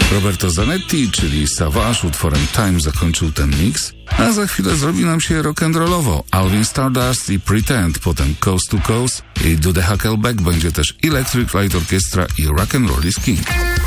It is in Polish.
Roberto Zanetti, czyli Savage, utworem Time zakończył ten mix, a za chwilę zrobi nam się rock'n'rollowo. Alvin Stardust i Pretend, potem Coast to Coast i Do the Huckleback, będzie też Electric Light Orchestra i Rock'n'Roll is King.